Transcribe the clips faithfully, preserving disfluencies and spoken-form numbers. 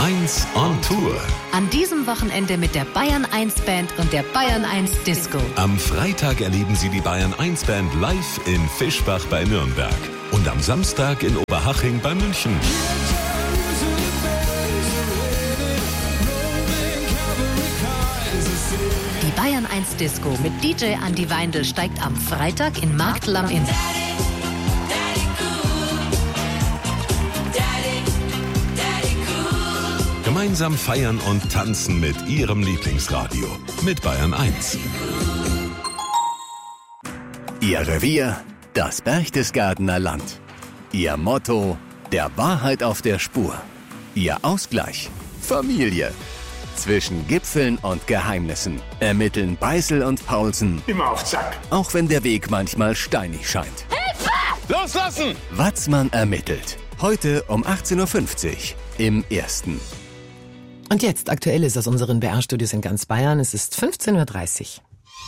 eins on Tour. An diesem Wochenende mit der Bayern eins Band und der Bayern eins Disco. Am Freitag erleben Sie die Bayern eins Band live in Fischbach bei Nürnberg. Und am Samstag in Oberhaching bei München. Die Bayern eins Disco mit D J Andi Weindl steigt am Freitag in Marktl am Inn. Gemeinsam feiern und tanzen mit Ihrem Lieblingsradio. Mit Bayern eins. Ihr Revier, das Berchtesgadener Land. Ihr Motto, der Wahrheit auf der Spur. Ihr Ausgleich, Familie. Zwischen Gipfeln und Geheimnissen ermitteln Beißel und Paulsen. Immer auf Zack. Auch wenn der Weg manchmal steinig scheint. Hilfe! Loslassen! Watzmann ermittelt. Heute um achtzehn Uhr fünfzig im Ersten. Und jetzt Aktuelles aus unseren B R-Studios in ganz Bayern. Es ist fünfzehn Uhr dreißig.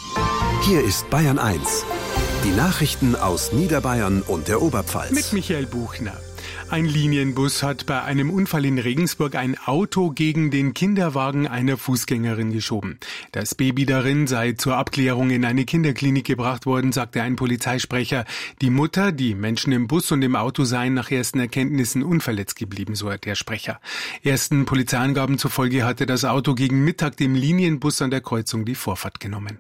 Hier ist Bayern eins. Die Nachrichten aus Niederbayern und der Oberpfalz. Mit Michael Buchner. Ein Linienbus hat bei einem Unfall in Regensburg ein Auto gegen den Kinderwagen einer Fußgängerin geschoben. Das Baby darin sei zur Abklärung in eine Kinderklinik gebracht worden, sagte ein Polizeisprecher. Die Mutter, die Menschen im Bus und im Auto seien nach ersten Erkenntnissen unverletzt geblieben, so hat der Sprecher. Ersten Polizeiangaben zufolge hatte das Auto gegen Mittag dem Linienbus an der Kreuzung die Vorfahrt genommen.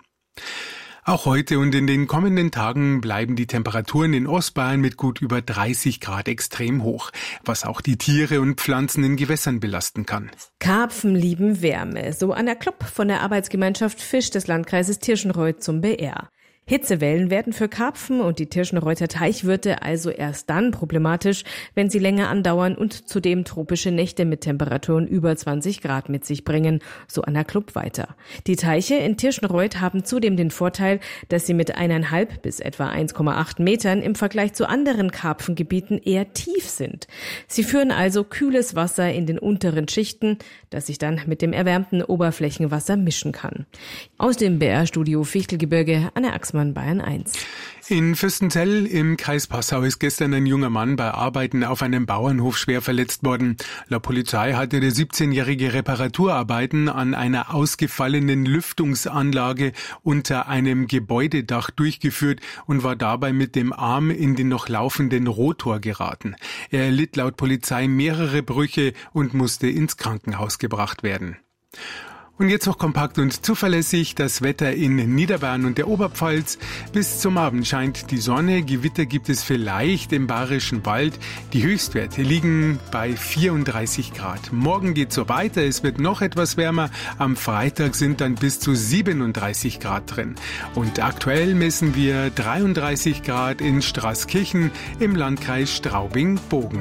Auch heute und in den kommenden Tagen bleiben die Temperaturen in Ostbayern mit gut über dreißig Grad extrem hoch, was auch die Tiere und Pflanzen in Gewässern belasten kann. Karpfen lieben Wärme, so Anna Klopp von der Arbeitsgemeinschaft Fisch des Landkreises Tirschenreuth zum B R. Hitzewellen werden für Karpfen und die Tirschenreuther Teichwirte also erst dann problematisch, wenn sie länger andauern und zudem tropische Nächte mit Temperaturen über zwanzig Grad mit sich bringen, so Anna Klupp weiter. Die Teiche in Tirschenreuth haben zudem den Vorteil, dass sie mit eineinhalb bis etwa eins Komma acht Metern im Vergleich zu anderen Karpfengebieten eher tief sind. Sie führen also kühles Wasser in den unteren Schichten, das sich dann mit dem erwärmten Oberflächenwasser mischen kann. Aus dem B R-Studio Fichtelgebirge, Anna Axmann, Bayern eins. In Fürstenzell im Kreis Passau ist gestern ein junger Mann bei Arbeiten auf einem Bauernhof schwer verletzt worden. Laut Polizei hatte der siebzehnjährige Reparaturarbeiten an einer ausgefallenen Lüftungsanlage unter einem Gebäudedach durchgeführt und war dabei mit dem Arm in den noch laufenden Rotor geraten. Er erlitt laut Polizei mehrere Brüche und musste ins Krankenhaus gebracht werden. Und jetzt noch kompakt und zuverlässig das Wetter in Niederbayern und der Oberpfalz. Bis zum Abend scheint die Sonne, Gewitter gibt es vielleicht im Bayerischen Wald. Die Höchstwerte liegen bei vierunddreißig Grad. Morgen geht's so weiter, es wird noch etwas wärmer. Am Freitag sind dann bis zu siebenunddreißig Grad drin. Und aktuell messen wir dreiunddreißig Grad in Straßkirchen im Landkreis Straubing-Bogen.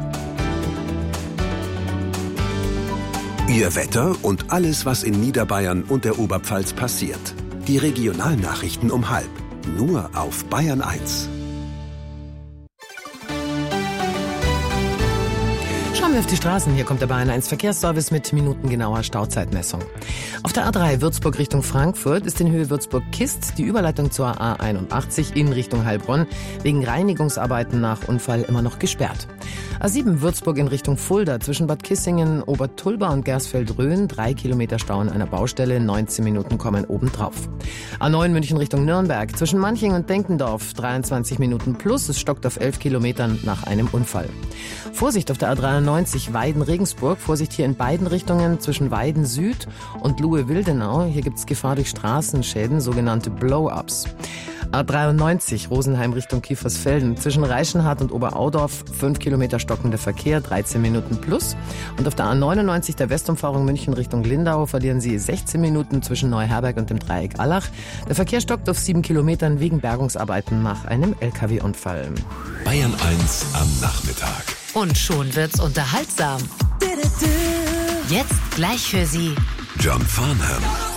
Ihr Wetter und alles, was in Niederbayern und der Oberpfalz passiert. Die Regionalnachrichten um halb. Nur auf Bayern eins. Schauen wir auf die Straßen. Hier kommt der Bayern eins Verkehrsservice mit minutengenauer Stauzeitmessung. Auf der A drei Würzburg Richtung Frankfurt ist in Höhe Würzburg-Kist die Überleitung zur A einundachtzig in Richtung Heilbronn wegen Reinigungsarbeiten nach Unfall immer noch gesperrt. A sieben Würzburg in Richtung Fulda zwischen Bad Kissingen, Obertulba und Gersfeld-Rhön. Drei Kilometer Stau an einer Baustelle, neunzehn Minuten kommen obendrauf. A neun München Richtung Nürnberg zwischen Manching und Denkendorf. dreiundzwanzig Minuten plus, es stockt auf elf Kilometern nach einem Unfall. Vorsicht auf der A dreiundneunzig Weiden-Regensburg. Vorsicht hier in beiden Richtungen zwischen Weiden Süd und Luhe-Wildenau. Hier gibt es Gefahr durch Straßenschäden, sogenannte Blow-Ups. A dreiundneunzig Rosenheim Richtung Kiefersfelden. Zwischen Reichenhardt und Oberaudorf fünf Kilometer stockender Verkehr, dreizehn Minuten plus. Und auf der A neunundneunzig der Westumfahrung München Richtung Lindau verlieren Sie sechzehn Minuten zwischen Neuherberg und dem Dreieck Allach. Der Verkehr stockt auf sieben Kilometern wegen Bergungsarbeiten nach einem L K W-Unfall. Bayern eins am Nachmittag. Und schon wird's unterhaltsam. Jetzt gleich für Sie John Farnham.